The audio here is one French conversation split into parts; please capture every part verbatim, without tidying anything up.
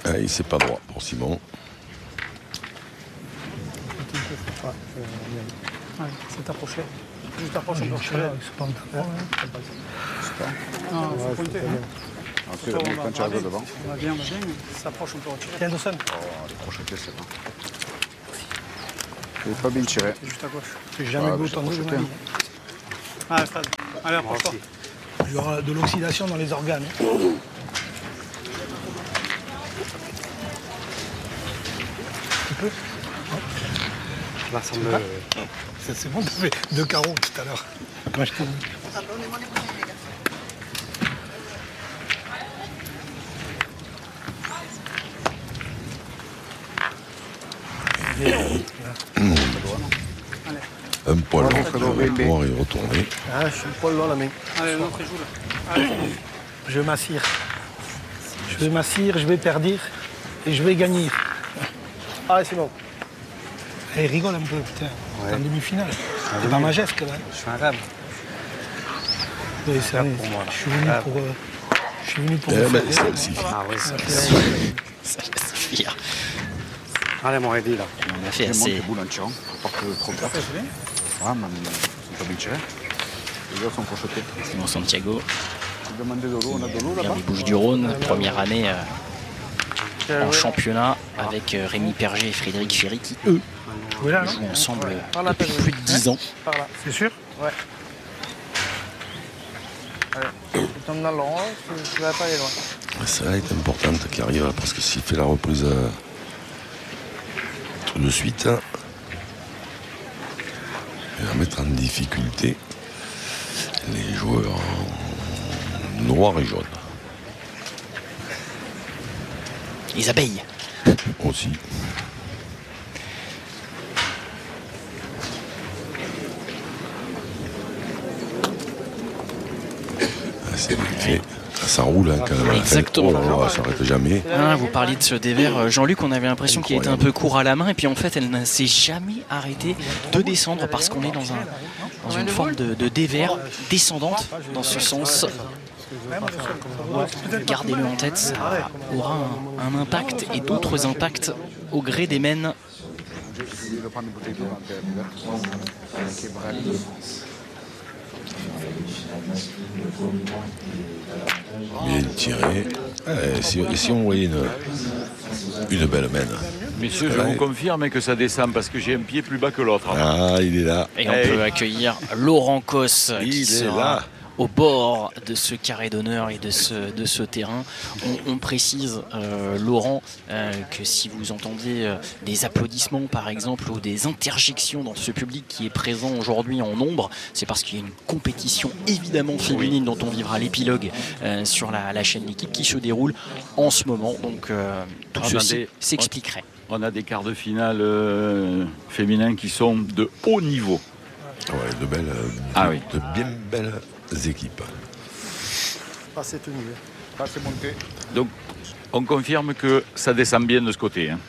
Allez, c'est pas droit pour Simon. Ouais, c'est approché. Juste approche un peu. C'est pas un Non, il faut pointer. Ensuite, on va bien, devant. On va bien, on va bien, mais ça approche un peu retiré. Tiens, Dawson. Oh, les crochetés, c'est bon. Il est pas bien tiré. C'est juste à gauche. J'ai jamais vu autant de crochetés. Allez, Fred. Allez, approche-toi. Il y aura de l'oxydation dans les organes. Tu peux? Là, ça me... C'est bon, tu fais deux carreaux tout à l'heure. Quand je t'ai dit. Un poil long, on va pouvoir y retourner. Ah, je suis le poil long la main. Allez, l'autre joue là. Allez. Je m'assire. Je vais m'assire, je vais perdre et je vais gagner. Ah, c'est bon. Eh, rigole un peu, putain. Ouais. T'es en demi-finale. T'es dans Majesque, là. Je suis un rêve. Oui, c'est vrai. Pour moi, là. Je suis venu pour... Euh, je suis venu pour... Eh ben, ça suffit. Ah oui, ça suffit. Allez, mon Eddy, là. On a fait assez... boule en tirant. Porte trop tard. Ouais, mais ils sont pas bien tirés. Les autres sont crochetés. Simon Santiago. Demandez de l'eau, on a de l'eau là-bas. Les Bouches-du-Rhône, première année euh, en championnat avec euh, Rémi Perger et Frédéric Ferry qui, eux, là, jouent ensemble depuis plus de dix ans. Par là, c'est sûr? Ouais. Allez, tu tombes dans le rond, tu ne vas pas aller loin. Ça va être importante qu'il arrive parce que s'il fait la reprise euh, tout de suite, hein, il va mettre en difficulté les joueurs noirs et jaunes. Les abeilles. Aussi. Ah, c'est fait. Ça roule hein, quand même. Exactement. Oh là là, ça s'arrête jamais. Ah, vous parliez de ce dévers, Jean-Luc, on avait l'impression qu'il était un peu court à la main et puis en fait elle ne s'est jamais arrêtée de descendre parce qu'on est dans, un, dans une forme de, de dévers descendante dans ce sens. Gardez-le en tête, ça aura un, un impact et d'autres impacts au gré des mènes. Bien tiré. Eh, si, si on voyait une, une belle mène. Messieurs, je vous confirme que ça descend parce que j'ai un pied plus bas que l'autre. Ah, il est là. Et on hey. peut accueillir Laurent Cos il qui est sera là. au bord de ce carré d'honneur et de ce, de ce terrain. On, on précise, euh, Laurent, euh, que si vous entendez euh, des applaudissements par exemple ou des interjections dans ce public qui est présent aujourd'hui en nombre, c'est parce qu'il y a une compétition évidemment féminine dont on vivra l'épilogue euh, sur la, la chaîne L'équipe qui se déroule en ce moment. Donc euh, tout on ceci des, s'expliquerait. On, on a des quarts de finale euh, féminins qui sont de haut niveau. Ouais, de belles, ah, de, oui. de bien belles équipes. Pas c'est tenu, pas c'est monté. Donc on confirme que ça descend bien de ce côté. Hein.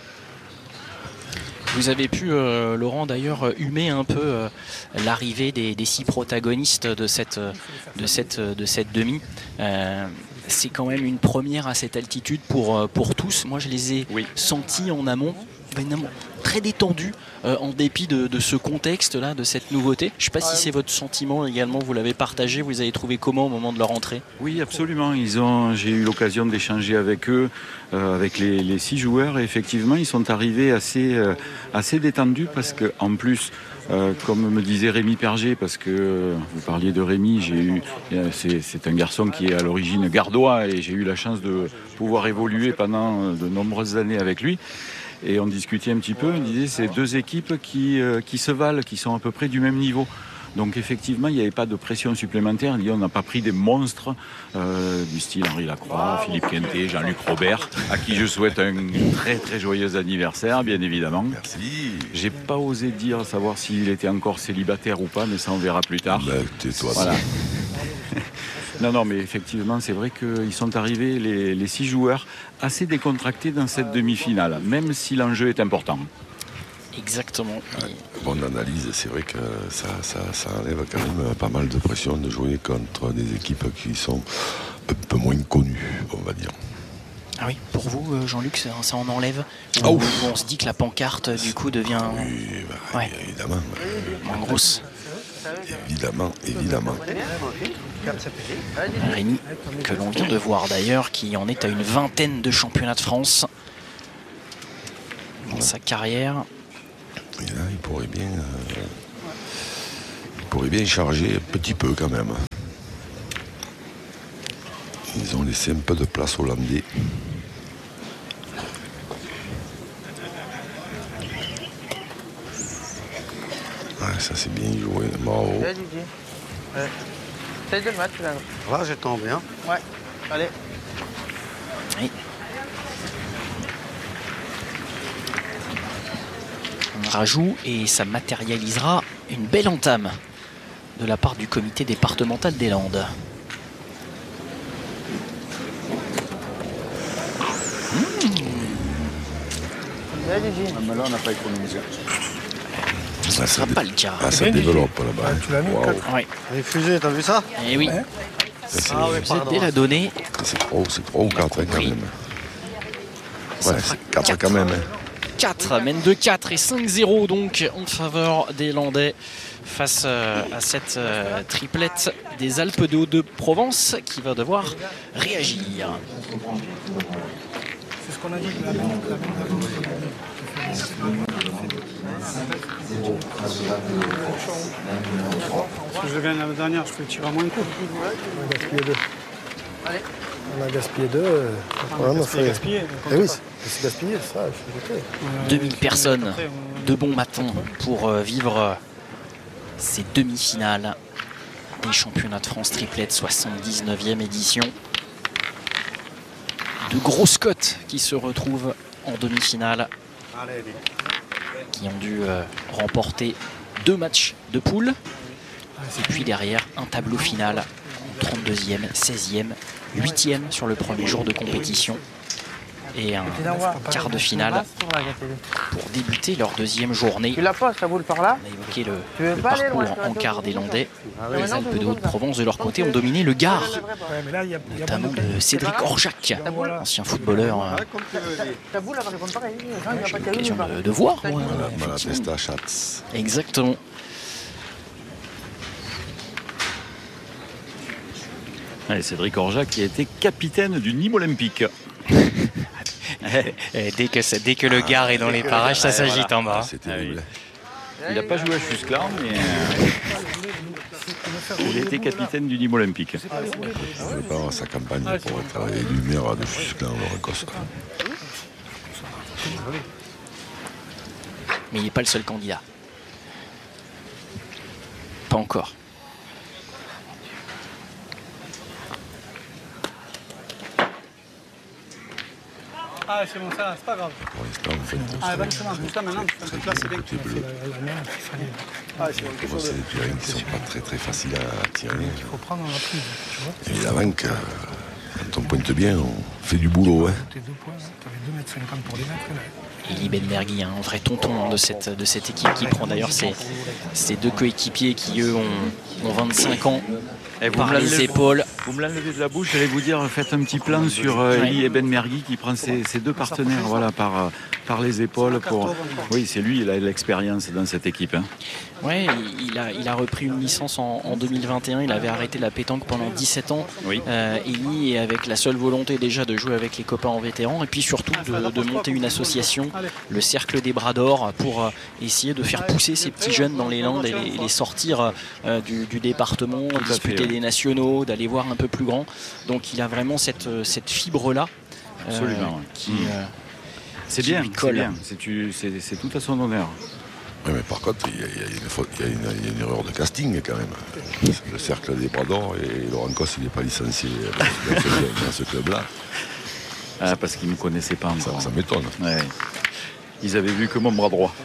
Vous avez pu, euh, Laurent, d'ailleurs, humer un peu euh, l'arrivée des, des six protagonistes de cette, de cette, de cette demi. Euh, c'est quand même une première à cette altitude pour, pour tous. Moi, je les ai oui. sentis en amont, évidemment, très détendus, euh, en dépit de, de ce contexte-là, de cette nouveauté. Je ne sais pas si c'est votre sentiment également, vous l'avez partagé, vous avez trouvé comment au moment de leur entrée? Oui, absolument. Ils ont, j'ai eu l'occasion d'échanger avec eux, euh, avec les, les six joueurs, et effectivement, ils sont arrivés assez, euh, assez détendus parce qu'en plus, Euh, comme me disait Rémi Perger, parce que euh, vous parliez de Rémi, j'ai eu, euh, c'est, c'est un garçon qui est à l'origine gardois et j'ai eu la chance de pouvoir évoluer pendant euh, de nombreuses années avec lui. Et on discutait un petit peu, on disait c'est deux équipes qui, euh, qui se valent, qui sont à peu près du même niveau. Donc effectivement, il n'y avait pas de pression supplémentaire. On n'a pas pris des monstres euh, du style Henri Lacroix, Philippe Quintet, Jean-Luc Robert, à qui je souhaite un très très joyeux anniversaire, bien évidemment. Merci. J'ai pas osé dire savoir s'il était encore célibataire ou pas, mais ça on verra plus tard. Bah, tais-toi. Voilà. Non, non, mais effectivement, c'est vrai qu'ils sont arrivés, les, les six joueurs, assez décontractés dans cette demi-finale, même si l'enjeu est important. Exactement. Ouais, bonne analyse, c'est vrai que ça, ça, ça enlève quand même pas mal de pression de jouer contre des équipes qui sont un peu moins connues, on va dire. Ah oui, pour vous, Jean-Luc, ça, ça en enlève? Ou, Oh. ou on se dit que la pancarte, du coup, devient Oui, bah, ouais. évidemment. moins grosse. Évidemment, évidemment. Rémi, que l'on vient de voir d'ailleurs, qui en est à une vingtaine de championnats de France dans sa carrière. Et là, il pourrait bien, euh, il pourrait bien charger un petit peu quand même. Ils ont laissé un peu de place aux Hollandais. Ouais, ça c'est bien joué, bravo. Ouais, Didier. Ouais. Essaye de le mettre, là. Là, j'ai tombé. Hein. Ouais, allez. Oui. Un rajout et ça matérialisera une belle entame de la part du comité départemental des Landes. Ouais, Didier. Ah, mais là, on n'a pas économisé. Ce ne sera pas le cas. Ah, ça bien, développe là-bas. Ouais, tu l'as mis, Waouh. quatre. Oui. Les fusées, t'as vu ça? Et oui, Ouais. Ça, c'est- Ah ouais, vous êtes dès la donnée. C'est trop, c'est trop quatre hein, quand compris. même. Ça Ouais, fera c'est quatre quatre. quand même. Hein. quatre, mène de quatre et cinq zéro donc en faveur des Landais face euh, à cette euh, triplette des Alpes de Haute-de-Provence qui va devoir réagir. C'est ce qu'on a dit. La même, la même si je gagne la dernière, je peux tirer à moins de coups. On a gaspillé deux. Allez. On a gaspillé deux. Euh, On a gaspillé, gaspillé. Eh oui, c'est gaspillé, ça, je suis jeté. deux mille personnes de bon matin pour euh, vivre euh, ces demi-finales des championnats de France triplette soixante-dix-neuvième édition. De grosses cotes qui se retrouvent en demi-finale, qui ont dû euh, remporter deux matchs de poule. Et puis derrière, un tableau final, trente-deuxième, seizième, huitième sur le premier jour de compétition. Et un quart de finale pour débuter leur deuxième journée. Tu la poses, ta boule par là? On a évoqué le, Tu veux le pas aller parcours loin, en quart des Landais. mais Les non, Alpes tu de veux Haute-Provence, de leur côté, ont dominé le Gard, Ouais, mais là, il y a, il y a notamment pas de- de Cédric Orjac, Voilà. ancien footballeur. euh, Ta boule, elle va répondre pareil. Il n'y a pas J'ai de eu l'occasion caillou, de, de voir, moi. Malatesta Schatz. Exactement. Allez, Cédric Orjac qui a été capitaine du Nîmes Olympique. Et dès, que ça- dès que le Gard est dans les parages, ça s'agite en bas. C'est terrible. Il n'a pas joué à Chusclan, mais euh, il a été capitaine du Nîmes Olympique. Il prépare sa campagne pour être élu maire de Chusclan, le Écosse. Mais il n'est pas le seul candidat. Pas encore. Ah, c'est bon, ça, c'est pas grave. Pour l'instant, en fait, Ah, ben, c'est bon, juste là, maintenant, tu fais là, c'est bien que tu as fait la, la merde, il fallait. Ah, c'est quelque bon, chose. c'est des terrains qui ne sont pas très très faciles à tirer. Il faut prendre la prise, tu vois. Évidemment que quand on pointe bien, on fait du boulot. Hein. Tes deux points, tu avais deux mètres cinquante pour les mettre, là. Elie Benmergui, un vrai tonton de cette, de cette équipe qui prend d'ailleurs ses, ses deux coéquipiers qui eux ont, ont vingt-cinq ans Et vous par me les l'enlevez- épaules. Vous me l'enlevez de la bouche, j'allais vous dire, faites un petit plan sur euh, Elie Benmergui qui prend ses, ses deux partenaires voilà, par, euh, par les épaules. Pour... Oui, c'est lui, il a l'expérience dans cette équipe. Hein. Ouais, il- il a, il a repris une licence en, en deux mille vingt et un. Il avait arrêté la pétanque pendant dix-sept ans. Oui. Euh, Elie est avec la seule volonté déjà de jouer avec les copains en vétérans et puis surtout de, de monter une association, le Cercle des Bras d'Or, pour euh, essayer de faire pousser ces petits jeunes dans les Landes et les, les sortir euh, du, du département, à disputer fait, ouais. des nationaux, d'aller voir un peu plus grand. Donc il a vraiment cette, cette fibre-là. euh, Absolument, ouais. qui, Mm. euh, C'est qui bien, lui c'est colle. bien. C'est tu- c'est- c'est tout à son honneur. Ouais, mais par contre, il y a, il y a une, faute- il y a une- il y a une erreur de casting quand même. Le Cercle des Bras d'Or et Laurent Cosse, il n'est pas licencié dans ce, dans ce club-là. Ah, parce qu'ils ne me connaissaient pas Ça, encore. ça m'étonne. Ouais. Ils avaient vu que mon bras droit.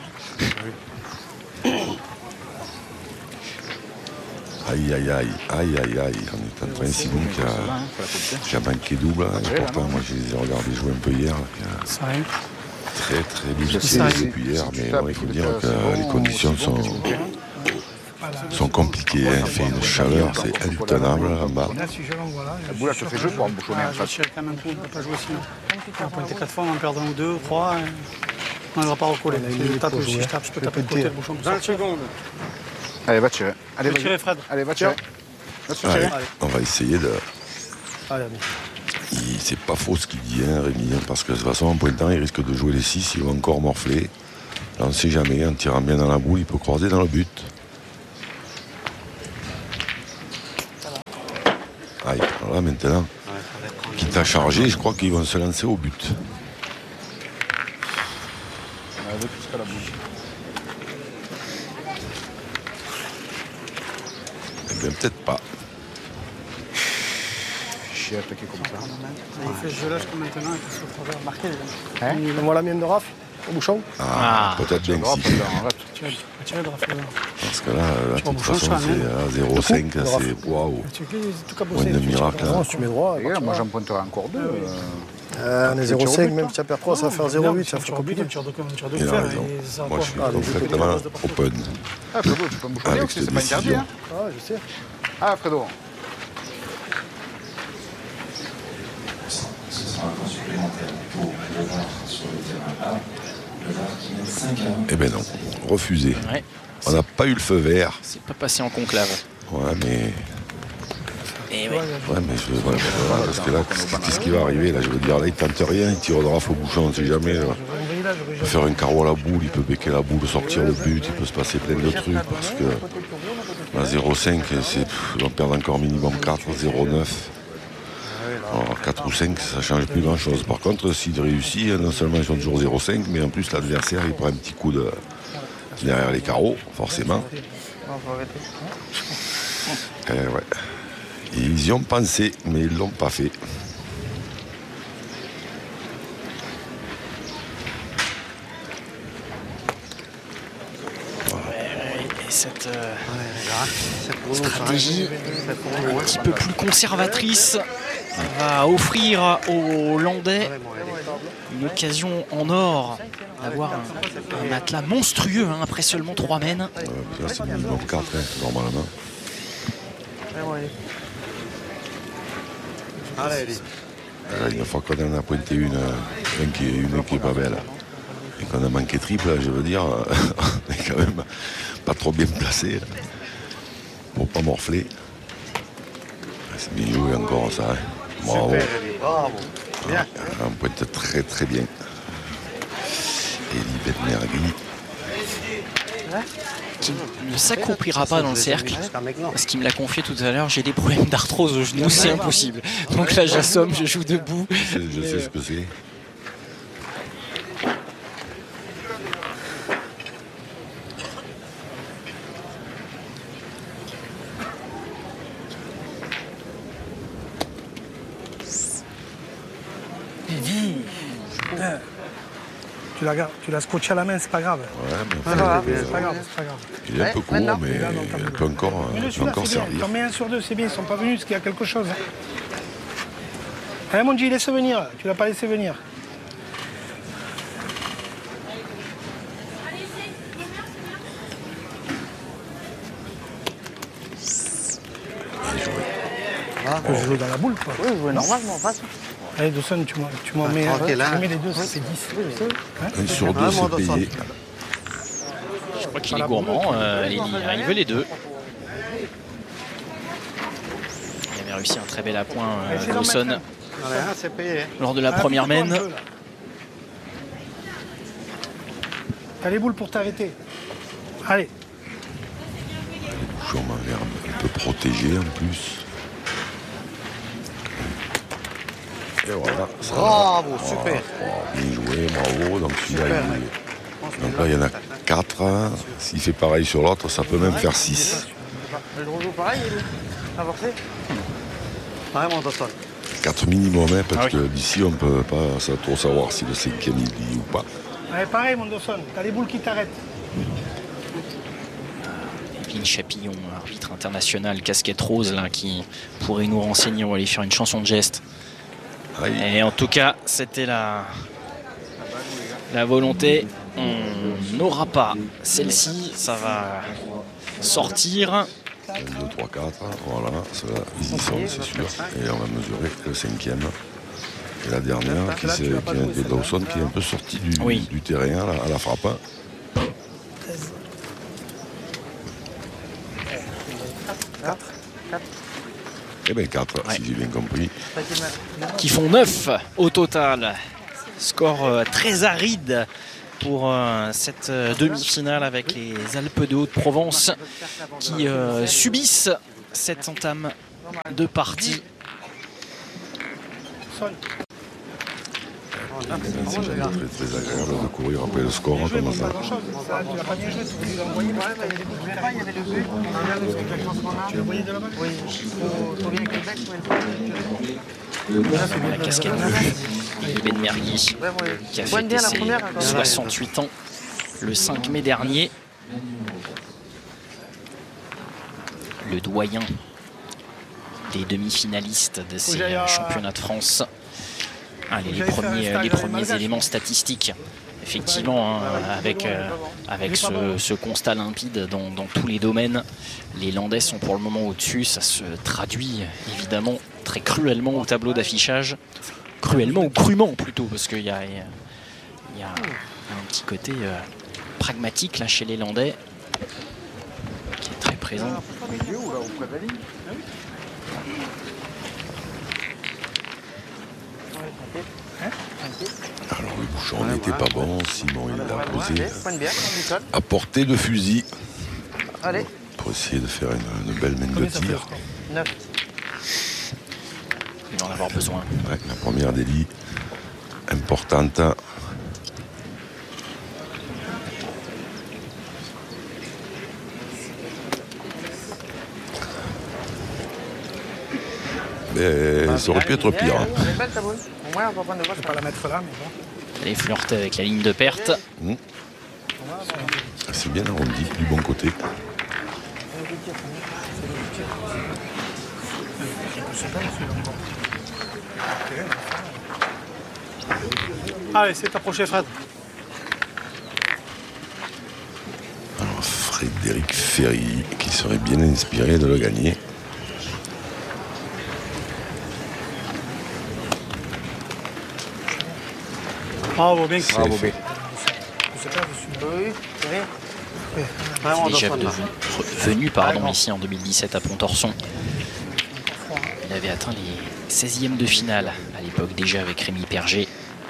Aïe, aïe, aïe, aïe, aïe, aïe. On est en train, Simon, qui a, qui a manqué double. Hein. Et pourtant, moi, je les ai regardés jouer un peu hier. Là, puis, euh, Ça arrive. très, très Ça difficile arrive. depuis hier. Mais Ça, bon, il faut c'est dire bon, que c'est bon, les conditions c'est bon, sont, sont compliqués. Hein. Il fait une chaleur, c'est intenable en bas. Là, si je l'envoie là, La boule, elle te fait jeu pour embouchonner Ah, en je fait. tire quand même un coup, on ne peut pas jouer sinon. On va pointer quatre fois, on va en perdre un ou deux, trois. Et... On n'arrivera pas à recoller. Si je tape, si je tape, je peux taper de côté le bouchon. vingt secondes. Allez, va tirer. Allez, Je vais vas-y. tirer, Fred. Allez, va tirer. Va te faire Allez, tirer. on va essayer de. Allez, ami. Il- C'est pas faux ce qu'il dit, hein, Rémi, hein, parce que de toute façon, en pointant, il risque de jouer les six, il va encore morfler. Là, on ne sait jamais, en tirant bien dans la boule, il peut croiser dans le but. Aïe, voilà maintenant, quitte à charger, je crois qu'ils vont se lancer au but. Allez, va jusqu'à la boule. Eh bien, peut-être pas. Chier à attaquer comme ça. Il fait ce jeu-là jusqu'à maintenant, et puis il faut pouvoir marquer. On voit la mienne de Raph, au bouchon. Ah, Ah. peut-être bien que Drop, si. là, arrête. Tu vas tirer de Raphaël. Parce que là, euh, de Tu vas toute boucher façon, ça, c'est hein. à zéro virgule cinq, c'est waouh. Tu veux tout cas Point de miracle. Non, hein. si tu mets droit. Les gars, moi j'en pointerai encore deux. euh. Euh, on est zéro virgule cinq, même si tu perds trois, ça va faire zéro virgule huit, ça Un fait tir au but, compliqué. un tir de un tir de Il a fer. raison. et ça va Moi, pas. je suis Ah, les jeux complètement open. Ah, Fredo, tu peux me bouchonner Avec aussi, cette c'est pas interdit. décision. Hein. Ah, je sais. Ah, Fredo. Ce sera un temps supplémentaire pour le V A R sur le terrain A. Le V A R qui met cinq à un. Eh ben non, refusé. Ouais. On n'a pas eu le feu vert. C'est pas passé en conclave. Ouais, mais. Et ouais. Ouais, mais je, voilà, voilà, parce que là, qu'est-ce qu'est-ce qui va arriver là? Je veux dire, là, il tente rien, il tire de rafle au bouchon, on ne sait jamais. Là. Il peut faire un carreau à la boule, il peut becquer la boule, sortir le but, il peut se passer plein de trucs. Parce que à zéro virgule cinq, c'est, pff, ils vont perdre encore minimum quatre, zéro virgule neuf. Alors quatre ou cinq, ça ne change plus grand-chose. Par contre, s'il réussit, non seulement ils sont toujours zéro virgule cinq, mais en plus l'adversaire, il prend un petit coup de derrière les carreaux, forcément. Eh ouais. Ils y ont pensé, mais ils ne l'ont pas fait. Et cette euh, stratégie un petit peu plus conservatrice va offrir aux Hollandais une occasion en or d'avoir un, un atlas monstrueux hein, après seulement trois mènes. Euh, là, c'est minimum quatre, hein, normalement. Euh, une fois qu'on en a pointé une, euh, une qui est, une qui est pas belle, et qu'on a manqué triple, je veux dire, euh, on est quand même pas trop bien placé là, pour pas morfler. C'est bien joué encore ça. Hein. Bravo. Ah, on pointe très très bien. Elie Bedmergui. Qui ne s'accroupira pas dans le cercle. Parce qu'il me l'a confié tout à l'heure, j'ai des problèmes d'arthrose au genou, c'est impossible. Donc là j'assomme, je joue debout. Je sais, je sais ce que c'est. Tu l'as gar- tu l'as scotché à la main, c'est pas grave. Ouais, mais C'est enfin, pas grave, il est- c'est pas grave, c'est pas grave. il est un peu court, mais il peut encore, euh, Mais il le peut celui-là, encore c'est bien. servir. T'en mets un sur deux, c'est bien, ils sont pas venus parce qu'il y a quelque chose. Allez, mon Dieu, laisse venir. Tu l'as pas laissé venir. Bien joué. Ah, que je joue dans la boule, quoi. Oui, jouer normalement en face. Allez, Dawson, tu m'en tu m'en mets, tranquille, tu hein. mets les deux, ça fait dix. Un sur deux, Vraiment, c'est payé. Je crois qu'il est gourmand, euh, Elie, hein, il veut les deux. Il avait réussi un très bel appoint, euh, Dawson, Allez, hein, c'est payé. lors de la Ah, première pousse-toi un mène. peu, là. T'as les boules pour t'arrêter. Allez. Bouchon m'a l'air un peu protégé en plus. Et voilà. Ça Bravo, va. super. Oh, bien joué, bravo. Donc celui-là, il est- Donc là, il y en a quatre. Hein. S'il fait pareil sur l'autre, ça peut même faire six. Je le rejoue pareil, il est avancé. Vraiment, Dawson. quatre minimum, hein, parce Ah oui. que d'ici, on ne peut pas sa- trop savoir si le cinquième il lit ou pas. Allez, pareil, mon Dawson. T'as les boules qui t'arrêtent. Evelyne Chapillon, arbitre international, casquette rose, là, qui pourrait nous renseigner. On va aller faire une chanson de geste. Aïe. Et en tout cas, c'était la, la volonté. On n'aura pas celle-ci. Ça va sortir. un, deux, trois, quatre, voilà, ceux-là, ils y sont, c'est sûr. Et on va mesurer le cinquième. Et la dernière, qui, est, qui est de Dawson, qui est un peu sortie du, oui. du terrain à la, à la frappe. Eh bien quatre, ouais. Si j'ai bien compris. Qui font neuf au total. Score euh, très aride pour euh, cette euh, demi-finale avec les Alpes de Haute-Provence qui euh, subissent cette entame de partie. C'est très, très agréable de courir après le score hein, comme ça. La casquette bleue de Ben Mergui qui a fêté ses soixante-huit ans le cinq mai dernier. Le doyen des demi-finalistes de ces championnats de France. Allez, les premiers, les premiers éléments statistiques, effectivement, hein, avec, euh, avec ce, ce constat limpide dans, dans tous les domaines. Les Landais sont pour le moment au-dessus. Ça se traduit évidemment très cruellement au tableau d'affichage. Cruellement ou crûment plutôt, parce qu'il y a, il y a un petit côté euh, pragmatique là chez les Landais qui est très présent. Alors le bouchon n'était pas bon, Simon il l'a posé à portée de fusil pour essayer de faire une, une belle main de tir. Il va en avoir besoin. Ouais, la première délit importante. Mais ça aurait pu être pire. Hein. Je vais pas la mettre là, mais bon. Allez flirter avec la ligne de perte. Mmh. C'est bien arrondi du bon côté. Allez, c'est approché Fred. Alors Frédéric Ferry qui serait bien inspiré de le gagner. Bravo, bien. Bravo, bien. Déjà venu pardon, ici en deux mille dix-sept à Pontorson. Il avait atteint les seizièmes de finale à l'époque déjà avec Rémi Perger.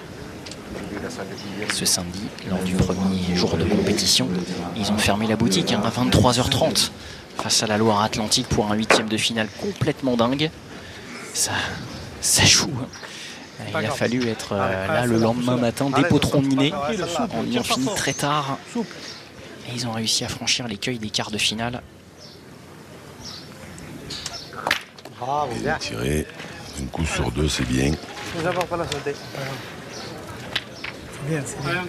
Ce samedi, lors du premier jour de compétition, ils ont fermé la boutique hein, à vingt-trois heures trente face à la Loire-Atlantique pour un huitième de finale complètement dingue. Ça, ça joue. Il a fallu être euh, là le lendemain matin, dépotronniné. On y a fini très tard. Et ils ont réussi à franchir l'écueil des quarts de finale. Bien tiré. Un coup sur deux, c'est bien. C'est bien, c'est bien.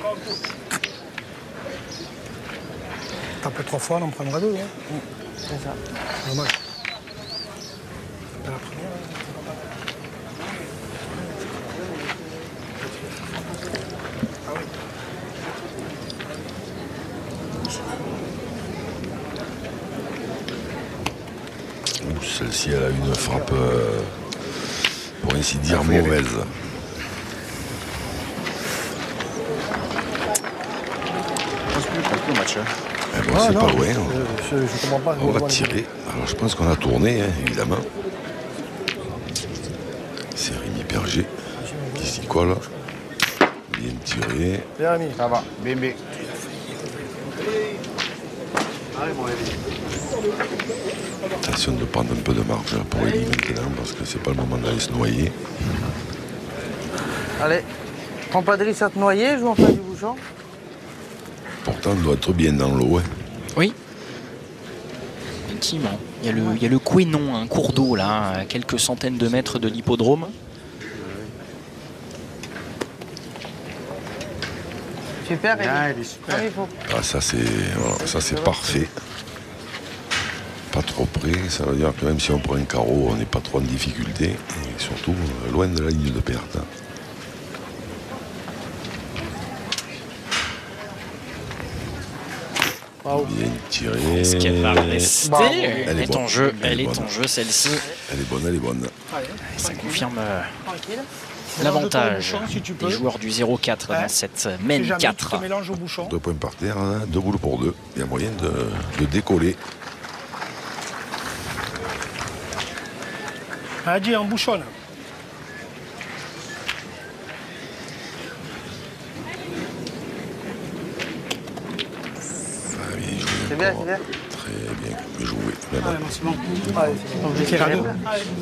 Tape trois fois, on en prendra deux. Hein. C'est ça. Dommage. La première, celle-ci, elle a une frappe, euh, pour ainsi dire, mauvaise. Eh ben, ah, c'est non, pas loin. Je, je, je comprends pas. On va tirer. Alors je pense qu'on a tourné, hein, évidemment. C'est Rémi Perger qui s'y colle. Bien tiré. Bien Rémi. Ça va, bien, bien. Attention de prendre un peu de marge pour Eli maintenant parce que c'est pas le moment d'aller se noyer. Allez, prends pas de risque à te noyer, joue en face du bouchon. Pourtant, on doit être bien dans l'eau. Hein. Oui. Effectivement. Il y a le, il y a le Couesnon, un cours d'eau là, à quelques centaines de mètres de l'hippodrome. Super, ah, il est super. Comme il faut. Ah, ça c'est voilà, ça c'est parfait. Pas trop près, ça veut dire que même si on prend un carreau, on n'est pas trop en difficulté. Et surtout, loin de la ligne de perte. Bien tiré. Est-ce qu'elle va rester? Bravo. Elle, Elle est est en bonne. jeu, Elle elle est est bonne. en jeu celle-ci. Elle est bonne, elle est bonne. Ça confirme euh, Tranquille. l'avantage Mélange de ton bouchon, si tu peux. des joueurs du zéro quatre Ouais. dans cette Si mène jamais quatre. tu te mélanges au bouchon. Deux points par terre, hein, deux boules pour deux. Il y a moyen de, de décoller. Adji, en bouchon. là. Ah, bien joué. C'est bien, encore. c'est bien. Très bien joué. Même Ouais, non, c'est bon. Ouais, c'est bon. Donc, je tire à deux.